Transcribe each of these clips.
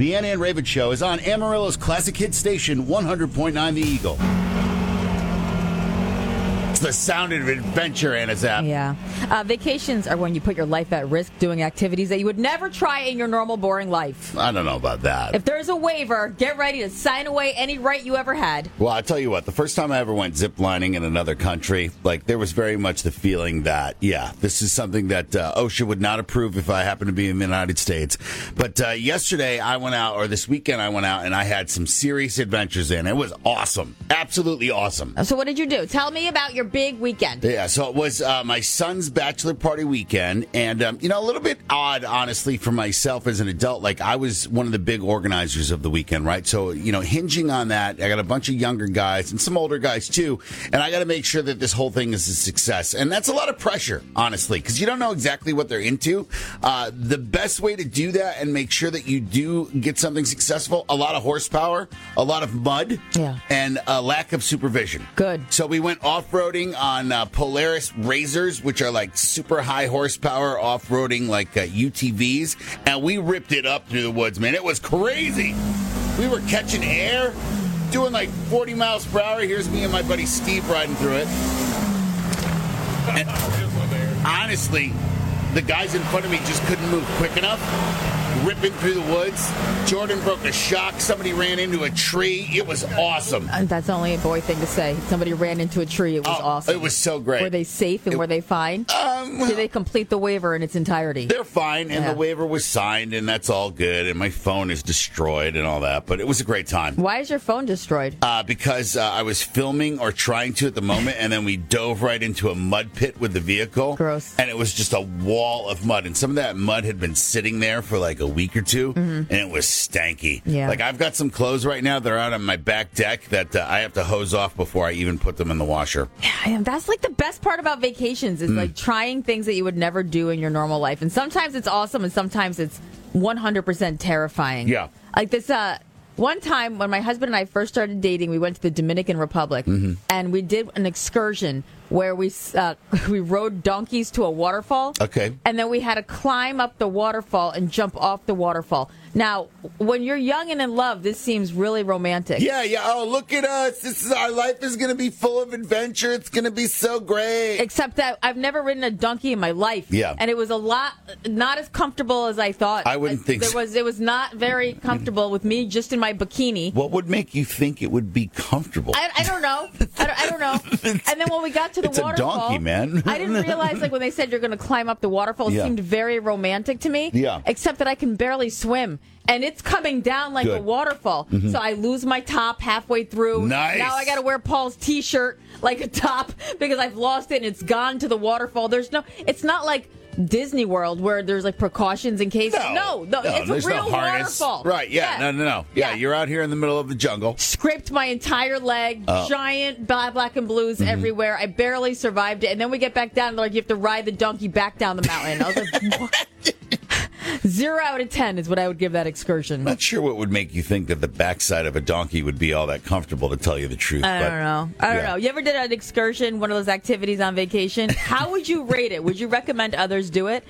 The Anna and Raven Show is on Amarillo's classic hit station, 100.9 The Eagle. It's the sound of adventure, Anna Zapp. Yeah. Vacations are when you put your life at risk doing activities that you would never try in your normal, boring life. I don't know about that. If there's a waiver, get ready to sign away any right you ever had. Well, I tell you what, the first time I ever went ziplining in another country, there was very much the feeling that, this is something that OSHA would not approve if I happened to be in the United States. But yesterday I went out, or this weekend I went out, and I had some serious adventures in. It was awesome. Absolutely awesome. So what did you do? Tell me about your big weekend. Yeah, so it was my son's bachelor party weekend, and, a little bit odd, honestly, for myself as an adult. I was one of the big organizers of the weekend, right? So, hinging on that, I got a bunch of younger guys and some older guys, too, and I got to make sure that this whole thing is a success. And that's a lot of pressure, honestly, because you don't know exactly what they're into. The best way to do that and make sure that you do get something successful, a lot of horsepower, a lot of mud, and a lack of supervision. Good. So we went off-roading on Polaris Razors, which are super high horsepower off-roading UTVs, and we ripped it up through the woods, man. It was crazy. We were catching air, doing 40 miles per hour. Here's me and my buddy Steve riding through it. And honestly, the guys in front of me just couldn't move quick enough. Ripping through the woods. Jordan broke a shock. Somebody ran into a tree. It was awesome. That's only a boy thing to say. Somebody ran into a tree. It was awesome. It was so great. Were they safe and were they fine? Did they complete the waiver in its entirety? They're fine, and the waiver was signed, and that's all good, and my phone is destroyed and all that, but it was a great time. Why is your phone destroyed? Because I was filming or trying to at the moment, and then we dove right into a mud pit with the vehicle. Gross. And it was just a wall of mud, and some of that mud had been sitting there for a week or two, and it was stanky. Yeah. I've got some clothes right now that are out on my back deck that I have to hose off before I even put them in the washer. Yeah, that's the best part about vacations is trying things that you would never do in your normal life. And sometimes it's awesome and sometimes it's 100% terrifying. Yeah. This one time when my husband and I first started dating, we went to the Dominican Republic and we did an excursion where we rode donkeys to a waterfall. Okay. And then we had to climb up the waterfall and jump off the waterfall. Now, when you're young and in love, this seems really romantic. Yeah. Oh, look at us. Our life is going to be full of adventure. It's going to be so great. Except that I've never ridden a donkey in my life. Yeah. And it was not as comfortable as I thought. I wouldn't think so. It was not very comfortable with me just in my bikini. What would make you think it would be comfortable? I don't know. I don't know. And then when we got to the waterfall, a donkey, man. I didn't realize when they said you're going to climb up the waterfall, it seemed very romantic to me. Yeah. Except that I can barely swim. And it's coming down like a waterfall. So I lose my top halfway through. Nice. Now I got to wear Paul's T-shirt like a top because I've lost it and it's gone to the waterfall. It's not like Disney World where there's precautions in case. No, it's a real waterfall. Right, yeah. No. Yeah, you're out here in the middle of the jungle. Scraped my entire leg, giant black and blues everywhere. I barely survived it. And then we get back down and they're like, you have to ride the donkey back down the mountain. I was like, what? 0 out of 10 is what I would give that excursion. Not sure what would make you think that the backside of a donkey would be all that comfortable, to tell you the truth. I don't know. You ever did an excursion, one of those activities on vacation? How would you rate it? Would you recommend others do it?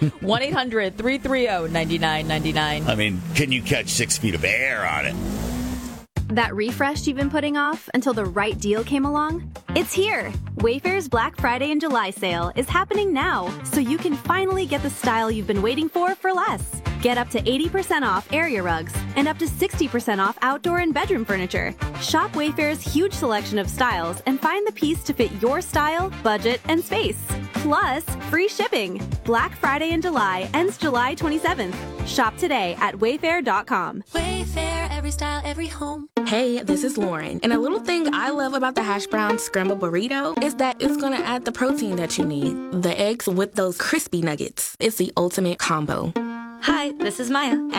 1-800-330-9999. I mean, can you catch 6 feet of air on it? That refresh you've been putting off until the right deal came along? It's here! Wayfair's Black Friday and July sale is happening now, so you can finally get the style you've been waiting for less. Get up to 80% off area rugs and up to 60% off outdoor and bedroom furniture. Shop Wayfair's huge selection of styles and find the piece to fit your style, budget, and space. Plus, free shipping. Black Friday in July ends July 27th. Shop today at wayfair.com. Wayfair, every style, every home. Hey, this is Lauren. And a little thing I love about the hash brown scramble burrito is that it's going to add the protein that you need. The eggs with those crispy nuggets. It's the ultimate combo. Hi, this is Maya.